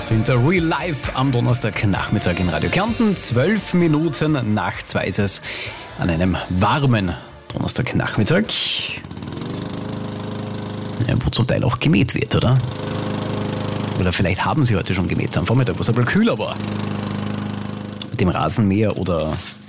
sind Real Life am Donnerstagnachmittag in Radio Kärnten. 12 Minuten nach 2 ist es an einem warmen Donnerstagnachmittag, wo zum Teil auch gemäht wird, oder? Oder vielleicht haben Sie heute schon gemäht am Vormittag, wo es ein bisschen kühler war. Mit dem Rasenmäher oder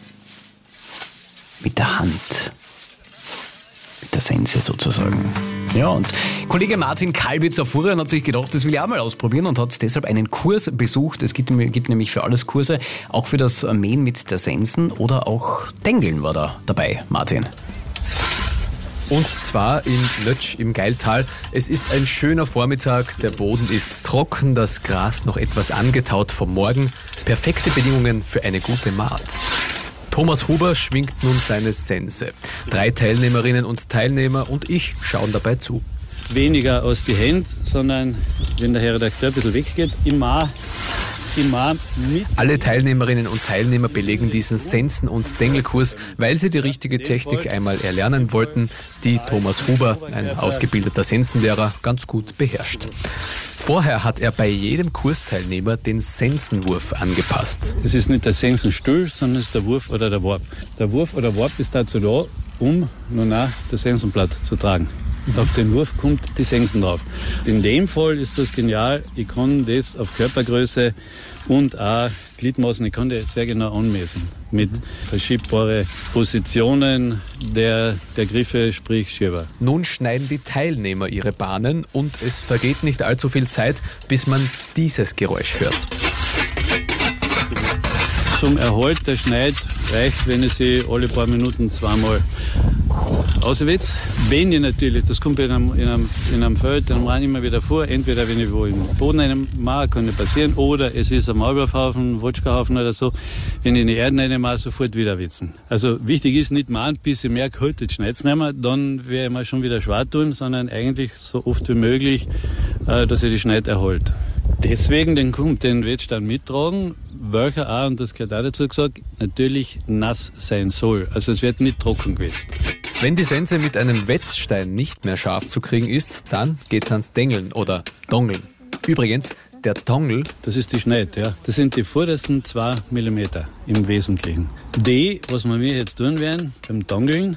mit der Hand. Mit der Sense sozusagen. Ja, und Kollege Martin Kalbitzer-Furren hat sich gedacht, das will ich auch mal ausprobieren und hat deshalb einen Kurs besucht. Es gibt nämlich für alles Kurse, auch für das Mähen mit der Sensen oder auch Dengeln war da dabei, Martin. Und zwar in Lötsch im Geiltal. Es ist ein schöner Vormittag, der Boden ist trocken, das Gras noch etwas angetaut vom Morgen. Perfekte Bedingungen für eine gute Maat. Thomas Huber schwingt nun seine Sense. 3 Teilnehmerinnen und Teilnehmer und ich schauen dabei zu. Weniger aus die Hände, sondern wenn der Herr Redakteur ein bisschen weggeht, immer mit. Alle Teilnehmerinnen und Teilnehmer belegen diesen Sensen- und Dengelkurs, weil sie die richtige Technik einmal erlernen wollten, die Thomas Huber, ein ausgebildeter Sensenlehrer, ganz gut beherrscht. Vorher hat er bei jedem Kursteilnehmer den Sensenwurf angepasst. Es ist nicht der Sensenstuhl, sondern es ist der Wurf oder der Warp. Der Wurf oder Warp ist dazu da, um nun auch das Sensenblatt zu tragen. Und auf den Wurf kommt die Sensen drauf. In dem Fall ist das genial. Ich kann das auf Körpergröße und auch Gliedmaßen, ich kann das sehr genau anmessen. Mit verschiebbaren Positionen der Griffe, sprich Schieber. Nun schneiden die Teilnehmer ihre Bahnen und es vergeht nicht allzu viel Zeit, bis man dieses Geräusch hört. Zum Erhalt der Schneid reicht, wenn ich sie alle paar Minuten zweimal auswetze. Wenn ich natürlich, das kommt in einem Feld, dann rein immer wieder vor, entweder wenn ich wo im Boden einen mache, kann nicht passieren, oder es ist ein Maulwurfhaufen, Wotschkahaufen oder so, wenn ich in die Erde reinmache, sofort wieder witzen. Also wichtig ist nicht machen, bis ich merke, halt, jetzt schneid's nicht mehr, dann werde ich mir schon wieder schwer tun, sondern eigentlich so oft wie möglich, dass ich die Schneid erhalte. Deswegen den Wettstand mittragen, welcher auch, und das gehört auch dazu gesagt, natürlich nass sein soll. Also es wird nicht trocken gewetzt. Wenn die Sense mit einem Wetzstein nicht mehr scharf zu kriegen ist, dann geht's ans Dengeln oder Dongeln. Übrigens, der Tongel, das ist die Schneid, ja. Das sind die vordersten 2 mm im Wesentlichen. Was wir jetzt tun werden, beim Dongeln,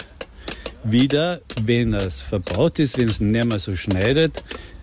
wieder, wenn es verbaut ist, wenn es nicht mehr so schneidet,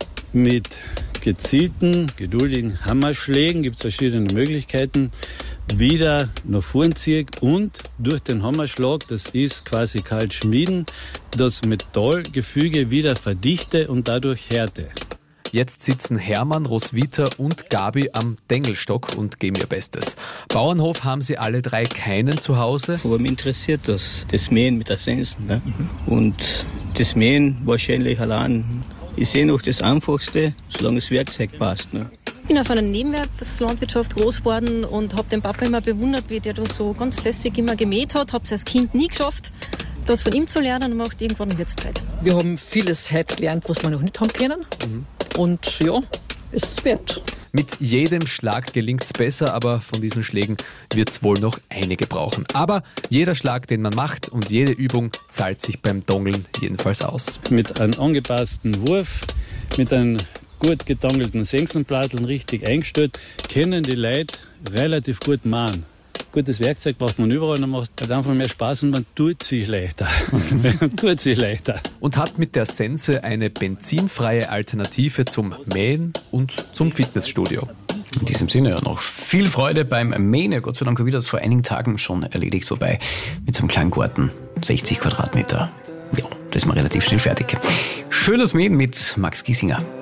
mit gezielten, geduldigen Hammerschlägen, gibt es verschiedene Möglichkeiten, wieder nach vorn ziehe und durch den Hammerschlag, das ist quasi kalt schmieden, das Metallgefüge wieder verdichte und dadurch härte. Jetzt sitzen Hermann, Roswitha und Gabi am Dengelstock und geben ihr Bestes. Bauernhof haben sie alle 3 keinen zu Hause. Aber mich interessiert das Mähen mit der Sensen. Ne? Und das Mähen wahrscheinlich allein ist noch das Einfachste, solange das Werkzeug passt. Ne? Ich bin auf einer Nebenwerkslandwirtschaft groß geworden und habe den Papa immer bewundert, wie der da so ganz lässig immer gemäht hat. Habe es als Kind nie geschafft, das von ihm zu lernen und macht irgendwann wird es Zeit. Wir haben vieles heute gelernt, was wir noch nicht haben können. Und ja, es ist wert. Mit jedem Schlag gelingt es besser, aber von diesen Schlägen wird es wohl noch einige brauchen. Aber jeder Schlag, den man macht und jede Übung zahlt sich beim Dongeln jedenfalls aus. Mit einem angepassten Wurf, mit einem gut getangelten Sensenplatteln richtig eingestellt, können die Leute relativ gut machen. Gutes Werkzeug braucht man überall, dann macht es einfach mehr Spaß und man tut sich leichter. Und hat mit der Sense eine benzinfreie Alternative zum Mähen und zum Fitnessstudio. In diesem Sinne ja noch viel Freude beim Mähen. Ja, Gott sei Dank habe ich das vor einigen Tagen schon erledigt, wobei mit so einem kleinen Garten, 60 Quadratmeter. Ja, das ist mal relativ schnell fertig. Schönes Mähen mit Max Giesinger.